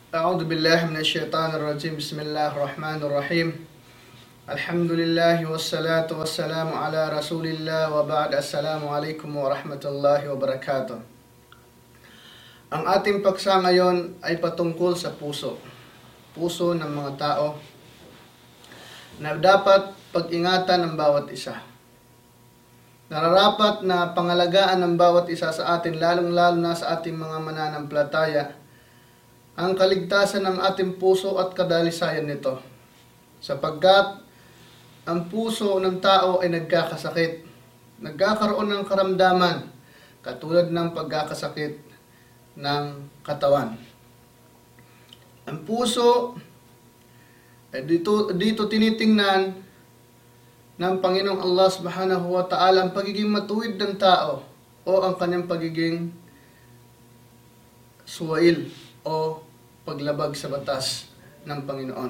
أعوذ بالله من الشيطان الرجيم بسم الله الرحمن الرحيم الحمد لله والصلاة والسلام على رسول الله وبعد السلام عليكم ورحمة الله وبركاته. Ang ating paksa ngayon ay patungkol sa puso. Puso ng mga tao na dapat pag-ingatan ng bawat isa. Nararapat na pangalagaan ng bawat isa sa atin, lalong-lalo na sa ating mga mananampalataya, ang kaligtasan ng ating puso at kadalisayan nito. Sapagkat ang puso ng tao ay nagkakasakit, nagkakaroon ng karamdaman, katulad ng pagkakasakit ng katawan. Ang puso ay dito tinitingnan ng Panginoong Allah Subhanahu wa Ta'ala ang pagiging matuwid ng tao o ang kanyang pagiging suwail o paglabag sa batas ng Panginoon.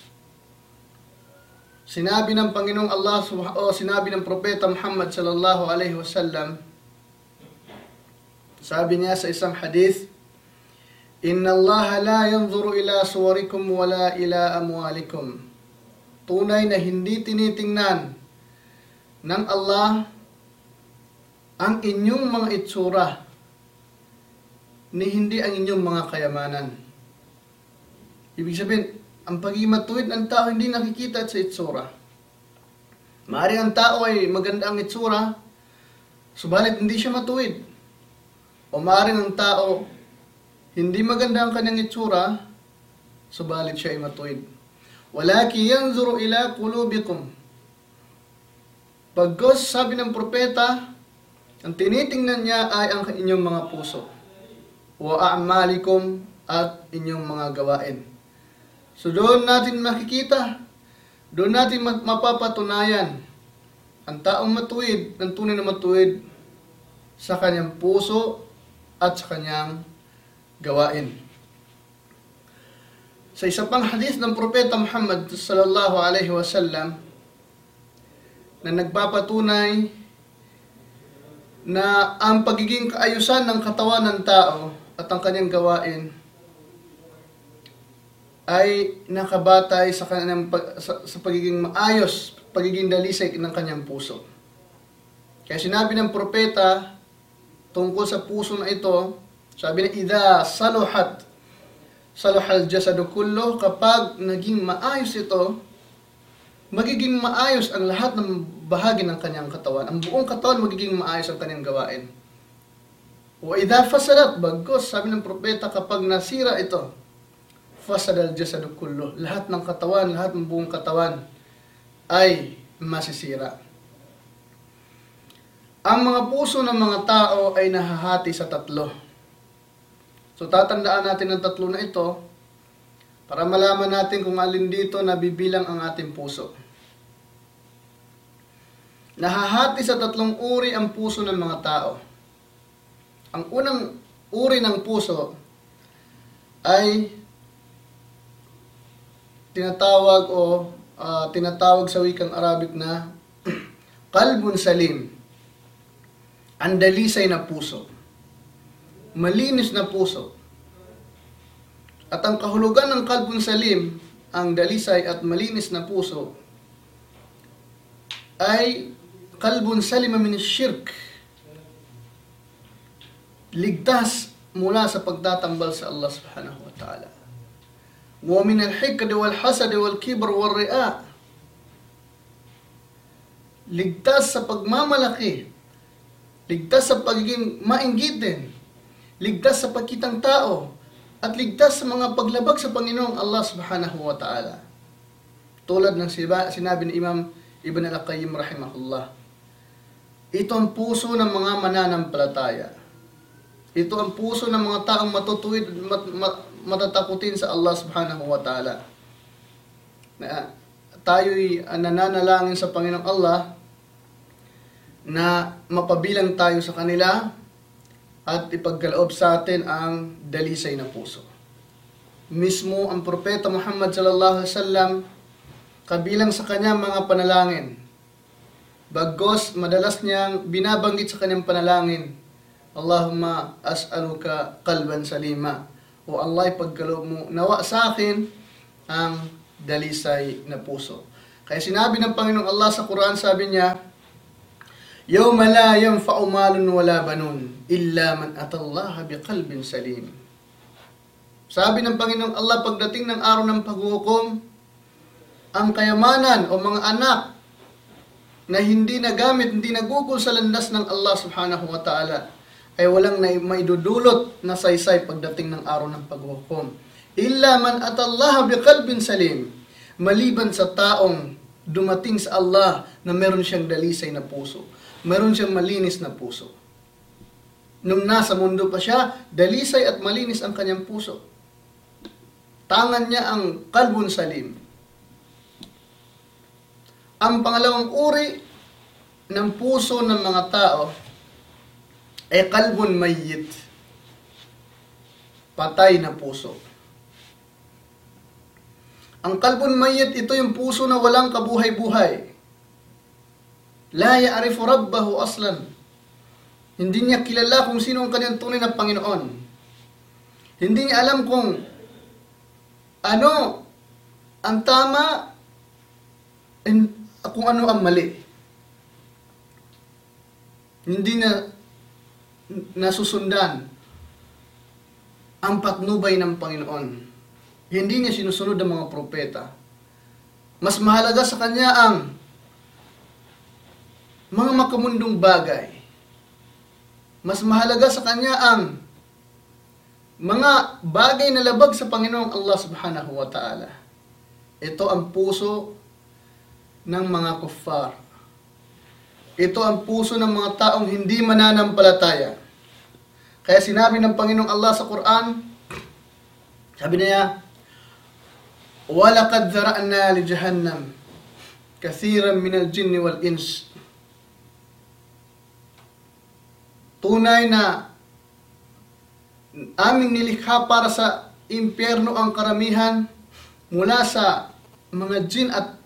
Sinabi ng Panginoong Allah o sinabi ng Propeta Muhammad sallallahu alaihi wasallam, sabi niya sa isang hadith, "Inna Allah la yanzuru ila suwarikum wala ila amwalikum." Tunay na hindi tinitingnan ng Allah ang inyong mga itsura, ni hindi ang inyong mga kayamanan. Ibig sabihin, ang pagiging matuwid ng tao hindi nakikita sa itsura. Maaaring ang tao ay maganda ang itsura, subalit hindi siya matuwid. O maaaring ang tao hindi maganda ang kanyang itsura, subalit siya ay matuwid. Walaki yanzuru ila qulubikum. Pagkos, sabi ng propeta, ang tinitingnan niya ay ang inyong mga puso. Wa a'malikum, at inyong mga gawain. So doon natin makikita, doon natin mapapatunayan ang taong matuwid, ang tunay na matuwid sa kanyang puso at sa kanyang gawain. Sa isa pang hadith ng Propeta Muhammad sallallahu alaihi wasallam na nagpapatunay na ang pagiging kaayusan ng katawan ng tao at ang kanyang gawain ay nakabatay sa kanyang sa pagiging maayos, pagiging dalisay ng kanyang puso. Kaya sinabi ng propeta tungkol sa puso na ito, sabi na, "Idha saluhat saluhal jasadu kullu." Kapag naging maayos ito, magiging maayos ang lahat ng bahagi ng kanyang katawan. Ang buong katawan magiging maayos ang kanyang gawain. Wa idha fasadat, bagkos, sabi ng propeta, kapag nasira ito, fasadal jasadu kullu, lahat ng katawan, lahat ng buong katawan ay masisira. Ang mga puso ng mga tao ay nahahati sa tatlo. So tatandaan natin ang tatlo na ito para malaman natin kung alin dito nabibilang ang ating puso. Nahahati sa tatlong uri ang puso ng mga tao. Ang unang uri ng puso ay tinatawag sa wikang Arabic na qalbun salim, ang dalisay na puso, malinis na puso. At ang kahulugan ng qalbun salim, ang dalisay at malinis na puso, ay qalbun salima min shirk, ligtas mula sa pagtatambal sa Allah subhanahu wa ta'ala. Wa min al-hikd wal hasad wal kibr wal riya, ligtas sa pagmamalaki, ligtas sa pagiging mainggitin, ligtas sa pagkitang tao, at ligtas sa mga paglabag sa Panginoong Allah subhanahu wa ta'ala. Tulad ng sinabi ni Imam Ibn al-Qayyim rahimahullah, ito ang puso ng mga mananampalataya. Ito ang puso ng mga taong matutuwid, matatakutin sa Allah subhanahu wa ta'ala. Tayo'y nananalangin sa Panginoong Allah na mapabilang tayo sa kanila at ipagkaloob sa atin ang dalisay na puso. Mismo ang Propeta Muhammad sallallahu alaihi wasallam, kabilang sa kanyang mga panalangin, bagos madalas niyang binabanggit sa kanyang panalangin, Allahumma as'aluka qalban salima O Allah, pagkaloob mo nawa sa akin ang dalisay na puso. Kaya sinabi ng Panginoong Allah sa Quran, sabi niya, "Yawma la yanfa'u malun wala banun illa man atallaha biqalbin salim." Sabi ng Panginoong Allah, pagdating ng araw ng paghuhukom, ang kayamanan o mga anak na hindi nagamit, hindi nagugol sa landas ng Allah subhanahu wa ta'ala, ay walang maidudulot na saysay pagdating ng araw ng paghuhukom. Illa man atallaha biqalbin salim, maliban sa taong dumating sa Allah na meron siyang dalisay na puso, meron siyang malinis na puso. Nung nasa mundo pa siya, dalisay at malinis ang kanyang puso. Tangan niya ang qalbun salim. Ang pangalawang uri ng puso ng mga tao ay qalbun mayyit, patay na puso. Ang qalbun mayyit, ito yung puso na walang kabuhay-buhay. La ya'rifu rabbahu aslan. Hindi niya kilala kung sino ang kanyang tunay na Panginoon. Hindi niya alam kung ano ang tama, kung ano ang mali. Hindi na nasusundan ang patnubay ng Panginoon. Hindi niya sinusunod ang mga propeta. Mas mahalaga sa kanya ang mga makamundong bagay. Mas mahalaga sa kanya ang mga bagay na labag sa Panginoong Allah subhanahu wa ta'ala. Ito ang puso ng mga kuffar. Ito ang puso ng mga taong hindi mananampalataya. Kaya sinabi ng Panginoong Allah sa Quran, sabi niya, وَلَقَدْ ذَرَأْنَا لِجَهَنَّمْ كَثِيرًا مِنَ الْجِنِّ وَالْإِنسِ. Tunay na aming nilikha para sa impyerno ang karamihan mula sa mga jin at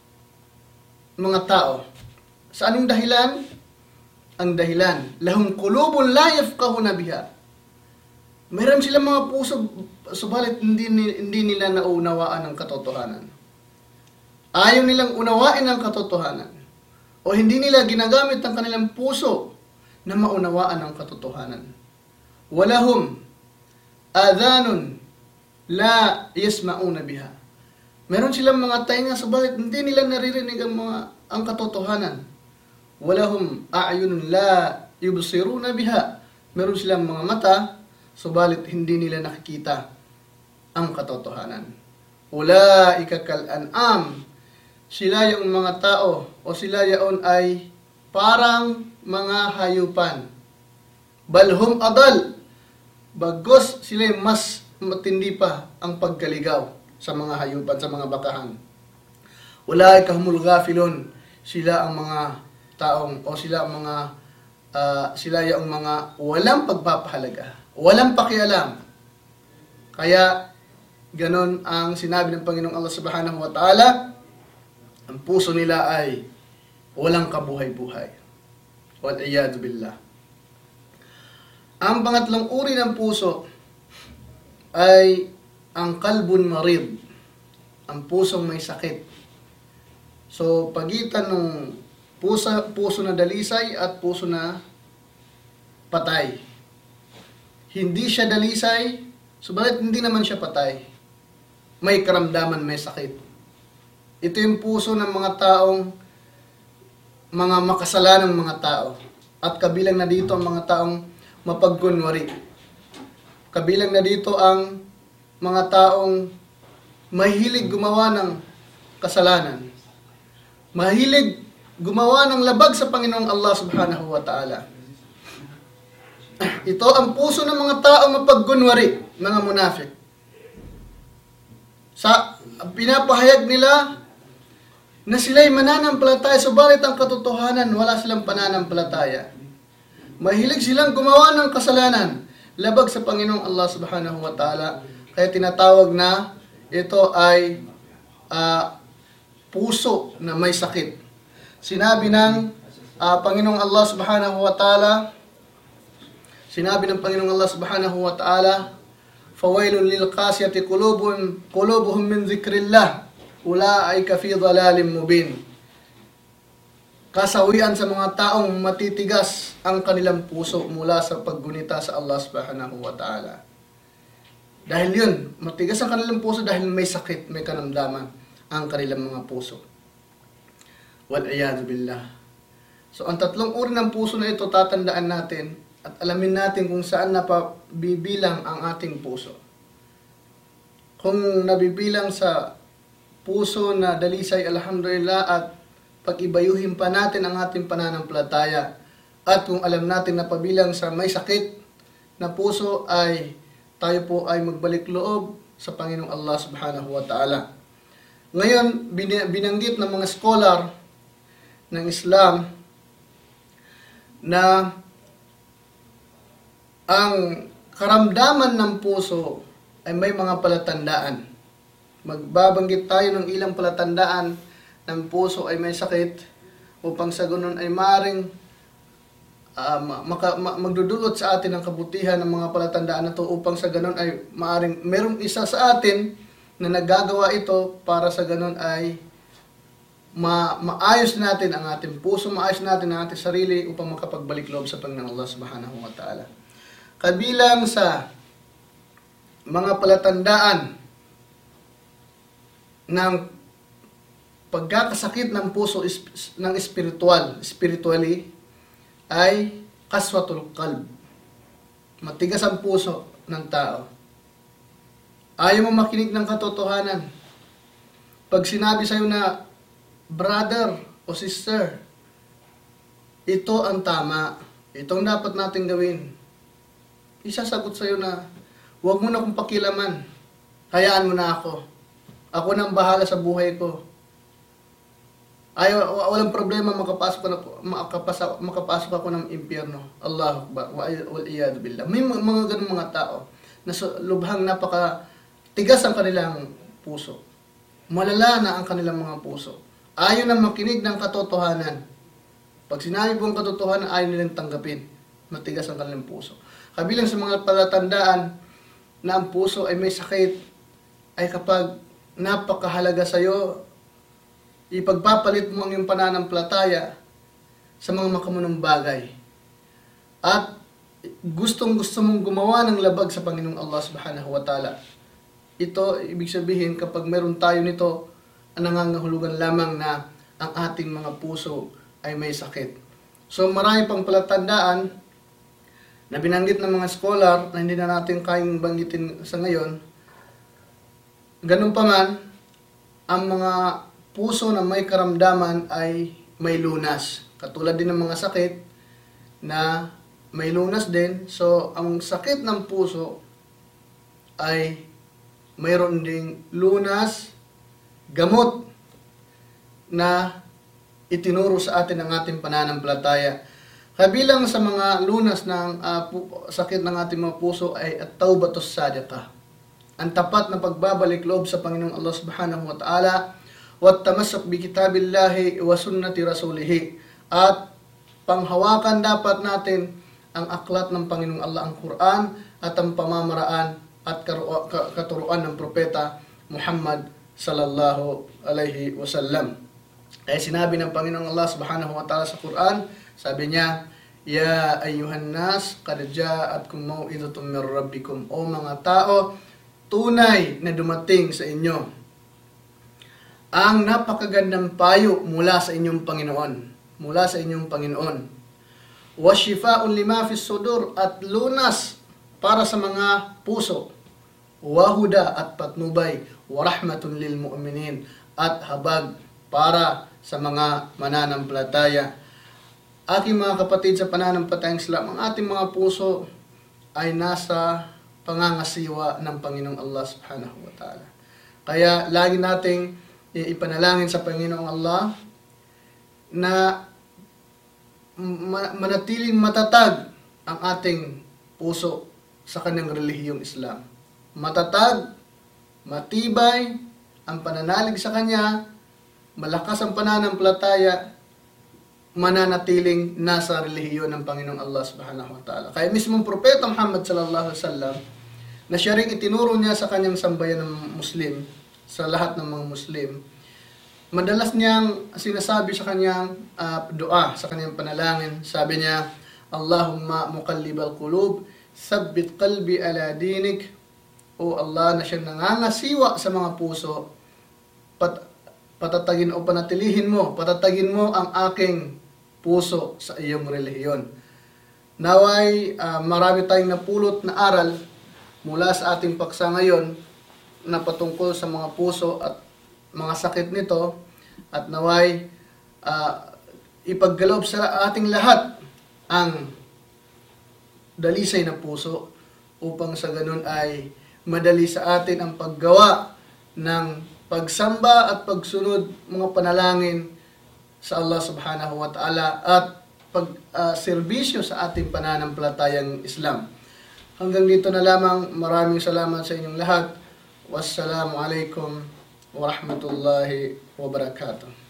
mga tao. Sa anong dahilan? Ang dahilan, lahum qulubun la yafqahuna biha. Mayroon silang mga puso, subalit hindi nila naunawaan ang katotohanan. Ayaw nilang unawain ang katotohanan. O hindi nila ginagamit ang kanilang puso na maunawaan ang katotohanan. Walahum adhanun la yasma'una biha. Meron silang mga tainga, subalit hindi nila naririnig ang katotohanan. Walahum a'yunun la yubsiruna biha. Meron silang mga mata, subalit hindi nila nakikita ang katotohanan. Ulaika kal an'am. Sila yung mga tao o sila yaon ay parang mga hayupan. Balhum adal. Bagos sila mas matindi pa ang pagkaligaw sa mga hayupan, sa mga bakahan. Ulaika humul ghafilun. Sila ang mga taong o sila ang mga sila yung mga walang pagpapahalaga, walang pakialam. Kaya ganon ang sinabi ng Panginoong Allah subhanahu wa ta'ala, ang puso nila ay walang kabuhay-buhay. Wal-iyadu billah. Ang pangatlong uri ng puso ay ang qalbun marid, ang pusong may sakit. So, pagitan ng puso na dalisay at puso na patay. Hindi siya dalisay, subalit hindi naman siya patay. May karamdaman, may sakit. Ito yung puso ng mga taong mga makasalanang mga tao. At kabilang na dito ang mga taong mapagkunwari. Kabilang na dito ang mga taong mahilig gumawa ng kasalanan. Mahilig gumawa ng labag sa Panginoong Allah subhanahu wa ta'ala. Ito ang puso ng mga taong mapagkunwari, mga munafik. Sa pinapahayag nila na sila'y mananampalataya, subalit ang katotohanan, wala silang pananampalataya. Mahilig silang gumawa ng kasalanan, labag sa Panginoong Allah subhanahu wa ta'ala. Kaya tinatawag na ito ay puso na may sakit. Sinabi ng Panginoong Allah subhanahu wa ta'ala, fawailun lil qasiyati qulubuhum min dzikrillah ulaika fi dhalalin mubin. Kasawian sa mga taong matitigas ang kanilang puso mula sa paggunita sa Allah subhanahu wa ta'ala. Dahil yun, matigas ang kanilang puso dahil may sakit, may karamdaman ang kanilang mga puso. Wal-iyadu billah. So, ang tatlong uri ng puso na ito tatandaan natin at alamin natin kung saan napabibilang ang ating puso. Kung nabibilang sa puso na dalisay, alhamdulillah, at pag-ibayuhin pa natin ang ating pananampalataya. At kung alam natin na pabilang sa may sakit na puso ay tayo po ay magbalik loob sa Panginoong Allah subhanahu wa ta'ala. Ngayon, binanggit ng mga scholar ng Islam na ang karamdaman ng puso ay may mga palatandaan. Magbabanggit tayo ng ilang palatandaan ng puso ay may sakit upang sa ganun ay maaaring magdudulot sa atin ng kabutihan ng mga palatandaan na ito upang sa ganun ay maaaring merong isa sa atin na naggagawa ito para sa ganun ay maayos natin ang ating puso, maayos natin ang ating sarili upang makapagbalik loob sa Panginoon Allah subhanahu wa ta'ala. Kabilang sa mga palatandaan ng pagkakasakit ng puso ng spiritually ay kaswatul qalb. Matigas ang puso ng tao. Ayaw mo makinig ng katotohanan. Pag sinabi sa'yo na brother o sister, ito ang tama, itong dapat natin gawin, isasagot sa'yo na huwag mo na akong pakilaman, hayaan mo na ako nang bahala sa buhay ko. Walang problema makapasok ako ng impyerno. Allahu Akbar, wal iyad billah. May mga ganung mga tao na lubhang napaka-tigas ang kanilang puso. Malala na ang kanilang mga puso. Ayaw na makinig ng katotohanan. Pag sinabi po ang katotohanan, ayaw nilang tanggapin. Matigas ang kanilang puso. Kabilang sa mga palatandaan na ang puso ay may sakit ay kapag napakahalaga sa iyo, ipagpapalit mo ang iyong pananampalataya sa mga makamunong bagay. At gustong-gusto mong gumawa ng labag sa Panginoong Allah subhanahu wa ta'ala. Ito, ibig sabihin, kapag meron tayo nito, ang nangangahulugan lamang na ang ating mga puso ay may sakit. So, marami pang palatandaan na binanggit ng mga scholar na hindi na natin kayang banggitin sa ngayon. Ganun pa man, ang mga puso na may karamdaman ay may lunas. Katulad din ng mga sakit na may lunas din. So, ang sakit ng puso ay mayroon ding lunas, gamot na itinuro sa atin ng ating pananampalataya. Kabilang sa mga lunas ng sakit ng ating mga puso ay at-taubatus sadiqah. Ang tapat na pagbabalik loob sa Panginoong Allah subhanahu wa ta'ala, wattamassak bi kitabillahi wa sunnati rasulih. At panghawakan dapat natin ang aklat ng Panginoong Allah, ang Quran, at ang pamamaraan at katuruan ng propeta Muhammad sallallahu alaihi wasallam. Kaya sinabi ng Panginoong Allah subhanahu wa ta'ala sa Quran, sabi niya, Ya ayyuhan nas, qad ja'atkum mau'izatun min rabbikum. O mga tao, tunay na dumating sa inyo ang napakagandang payo mula sa inyong Panginoon. Mula sa inyong Panginoon. Wa shifa'un lima fis sudur, at lunas para sa mga puso. Wa huda, at patnubay. Wa rahmatun lil mu'minin, at habag para sa mga mananampalataya. Aking mga kapatid sa pananampalatayang Islam, ang ating mga puso ay nasa pangangasiwa ng Panginoong Allah subhanahu wa ta'ala. Kaya lagi nating ipanalangin sa Panginoong Allah na manatiling matatag ang ating puso sa kanyang relihiyong Islam. Matatag, matibay ang pananalig sa Kanya, malakas ang pananampalataya, mananatiling nasa relihiyon ng Panginoong Allah subhanahu wa ta'ala. Kaya mismong Propeta Muhammad sallallahu alaihi wasallam na siya ring itinuro niya sa kanyang sambayan ng Muslim, sa lahat ng mga Muslim. Madalas niyang sinasabi sa kanyang dua, sa kanyang panalangin. Sabi niya, Allahumma muqallibal qulub, sabbit qalbi ala dinik. O Allah, na siyang nangangasiwa sa mga puso, patatagin o panatilihin mo, patatagin mo ang aking puso sa iyong relihiyon. Naway marami tayong napulot na aral mula sa ating paksa ngayon na patungkol sa mga puso at mga sakit nito, at naway ipaggalob sa ating lahat ang dalisay na puso upang sa ganun ay madali sa atin ang paggawa ng pagsamba at pagsunod mga panalangin sa Allah subhanahu wa ta'ala at pagserbisyo sa ating pananampalatayang Islam. Hanggang dito na lamang. Maraming salamat sa inyong lahat. Wassalamu alaikum warahmatullahi wabarakatuh.